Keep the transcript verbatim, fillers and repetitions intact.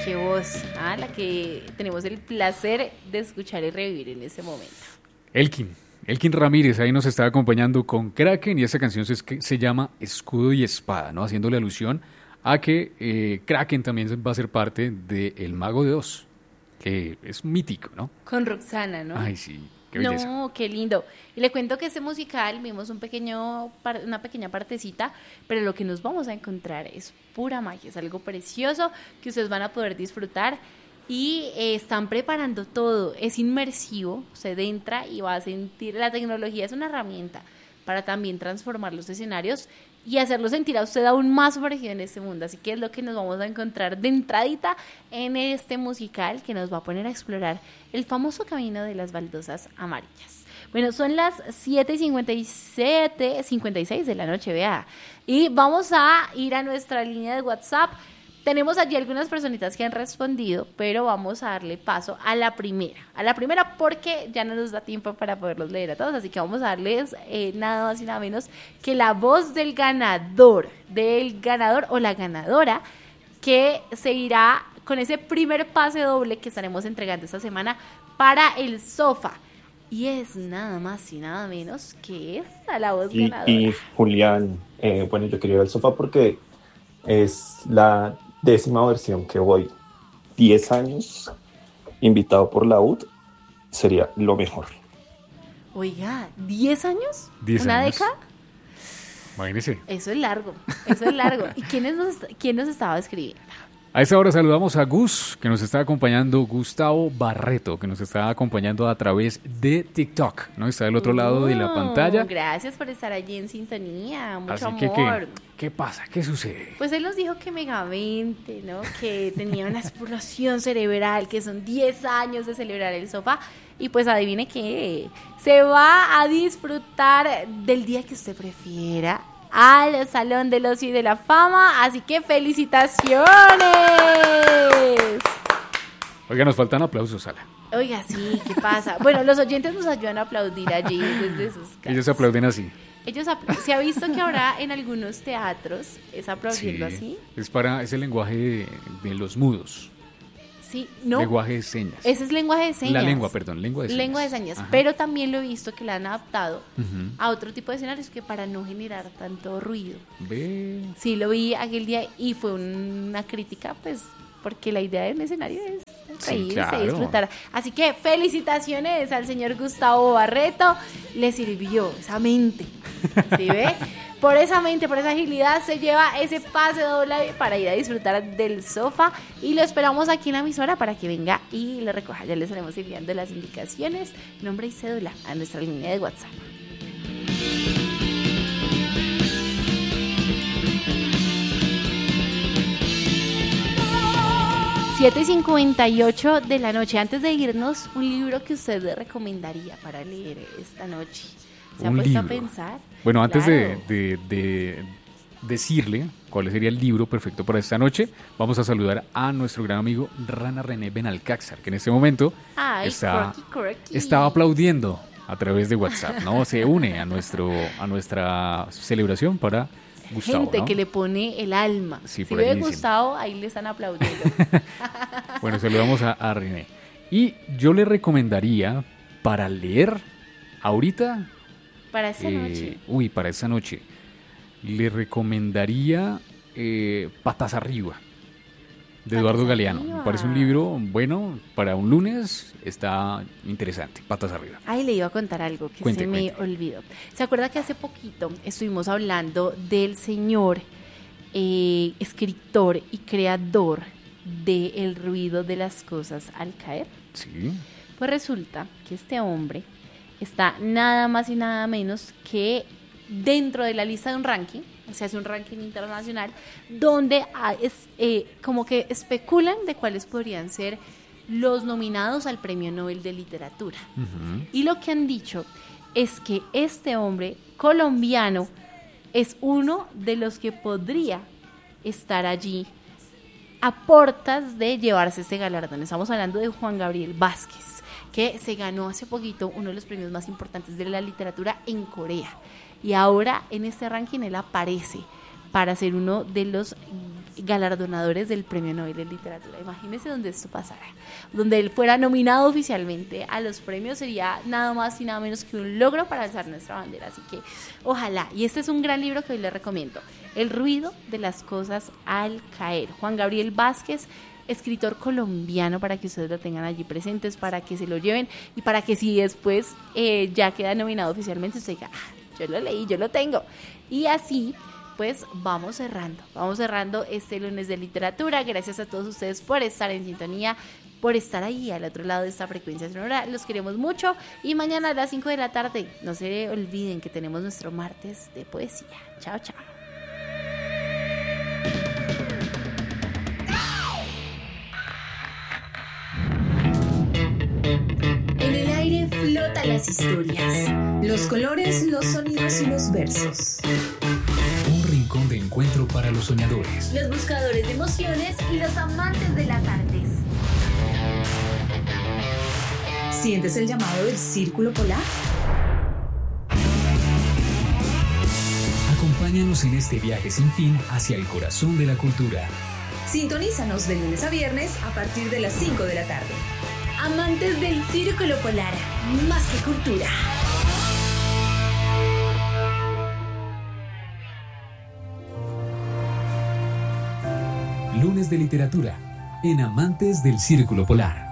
qué voz, ¿ah? La que tenemos el placer de escuchar y revivir en ese momento. Elkin, Elkin Ramírez ahí nos está acompañando con Kraken y esa canción se, se llama Escudo y Espada, ¿no? Haciéndole alusión a que eh, Kraken también va a ser parte de El Mago de Oz, que es mítico, ¿no? Con Roxana, ¿no? Ay, sí, qué belleza. No, qué lindo. Y le cuento que este musical, vimos un pequeño, una pequeña partecita, pero lo que nos vamos a encontrar es pura magia, es algo precioso que ustedes van a poder disfrutar y eh, están preparando todo, es inmersivo, usted entra y va a sentir, la tecnología es una herramienta para también transformar los escenarios y hacerlo sentir a usted aún más sumergido en este mundo, así que es lo que nos vamos a encontrar de entradita en este musical que nos va a poner a explorar el famoso camino de las baldosas amarillas. Bueno, son las siete y cincuenta y siete, cincuenta y seis de la noche, vea, y vamos a ir a nuestra línea de WhatsApp. Tenemos allí algunas personitas que han respondido, pero vamos a darle paso a la primera. A la primera porque ya no nos da tiempo para poderlos leer a todos, así que vamos a darles eh, nada más y nada menos que la voz del ganador, del ganador o la ganadora, que se irá con ese primer pase doble que estaremos entregando esta semana para el sofá. Y es nada más y nada menos que esta, la voz y, ganadora. Y Julián, eh, bueno, yo quería ver el sofá porque es la décima versión que voy. diez años, invitado por la U D, sería lo mejor. Oiga, ¿diez años? diez ¿Una años. década? Imagínese. Eso es largo, eso es largo. ¿Y quién nos, quién nos estaba escribiendo? A esta hora saludamos a Gus, que nos está acompañando, Gustavo Barreto, que nos está acompañando a través de TikTok, ¿no? Está del otro uh, lado de la pantalla. Gracias por estar allí en sintonía, mucho Así amor. Que, ¿qué, ¿Qué pasa? ¿Qué sucede? Pues él nos dijo que Megamente, ¿no? Que tenía una explosión cerebral, que son diez años de celebrar el sofá. Y pues adivine qué, se va a disfrutar del día que usted prefiera al Salón del Ocio y de la Fama, así que ¡felicitaciones! Oiga, nos faltan aplausos, Sala. Oiga, sí, ¿qué pasa? Bueno, los oyentes nos ayudan a aplaudir allí desde sus casas. Ellos aplauden así. Ellos apl- se ha visto que ahora en algunos teatros es aplaudiendo sí, así. Es para, es el lenguaje de, de los mudos. Sí, no. Lenguaje de señas. Ese es lenguaje de señas. La lengua, perdón, lengua de señas. Lengua de señas, Ajá. Pero también lo he visto que la han adaptado uh-huh. a otro tipo de escenarios que para no generar tanto ruido. Ve. Sí, lo vi aquel día y fue una crítica, pues, porque la idea de un escenario es reírse, sí, claro. disfrutar. Así que felicitaciones al señor Gustavo Barreto, le sirvió esa mente, ¿sí ve? Por esa mente, por esa agilidad se lleva ese pase doble para ir a disfrutar del sofá y lo esperamos aquí en la emisora para que venga y lo recoja. Ya le estaremos enviando las indicaciones, nombre y cédula a nuestra línea de WhatsApp. siete y cincuenta y ocho de la noche. Antes de irnos, un libro que usted le recomendaría para leer esta noche. ¿Se ha puesto a pensar? Bueno, antes claro. de, de, de decirle cuál sería el libro perfecto para esta noche, vamos a saludar a nuestro gran amigo Rana René Benalcázar, que en este momento Ay, está, croqui, croqui. estaba aplaudiendo a través de WhatsApp, ¿no? Se une a, nuestro, a nuestra celebración para Gustavo, gente, ¿no? Que le pone el alma. Sí, si ve Gustavo, ahí le están aplaudiendo. Bueno, saludamos a, a René. Y yo le recomendaría para leer ahorita... Para esta eh, noche. Uy, para esta noche. Le recomendaría eh, Patas Arriba, de Patas Eduardo Galeano. Arriba. Me parece un libro bueno para un lunes, está interesante. Patas Arriba. Ay, le iba a contar algo que cuente, se me cuente. olvidó. ¿Se acuerda que hace poquito estuvimos hablando del señor eh, escritor y creador de El ruido de las cosas al caer? Sí. Pues resulta que este hombre está nada más y nada menos que dentro de la lista de un ranking, se hace un ranking internacional, donde es, eh, como que especulan de cuáles podrían ser los nominados al Premio Nobel de Literatura. Uh-huh. Y lo que han dicho es que este hombre colombiano es uno de los que podría estar allí a portas de llevarse este galardón. Estamos hablando de Juan Gabriel Vázquez, que se ganó hace poquito uno de los premios más importantes de la literatura en Corea. Y ahora en este ranking él aparece para ser uno de los galardonadores del Premio Nobel de Literatura. Imagínense donde esto pasara, donde él fuera nominado oficialmente a los premios, sería nada más y nada menos que un logro para alzar nuestra bandera. Así que ojalá, y este es un gran libro que hoy les recomiendo, El ruido de las cosas al caer, Juan Gabriel Vázquez, escritor colombiano, para que ustedes lo tengan allí presentes, para que se lo lleven y para que si después eh, ya queda nominado oficialmente, usted diga, ah, yo lo leí, yo lo tengo. Y así pues vamos cerrando, vamos cerrando este lunes de literatura. Gracias a todos ustedes por estar en sintonía, por estar ahí al otro lado de esta frecuencia sonora. Los queremos mucho y mañana a las cinco de la tarde no se olviden que tenemos nuestro martes de poesía. Chao, chao. En el aire flotan las historias, los colores, los sonidos y los versos. Un rincón de encuentro para los soñadores, los buscadores de emociones y los amantes de las artes. ¿Sientes el llamado del Círculo Polar? Acompáñanos en este viaje sin fin hacia el corazón de la cultura. Sintonízanos de lunes a viernes a partir de las cinco de la tarde. Amantes del Círculo Polar, más que cultura. Lunes de literatura en Amantes del Círculo Polar.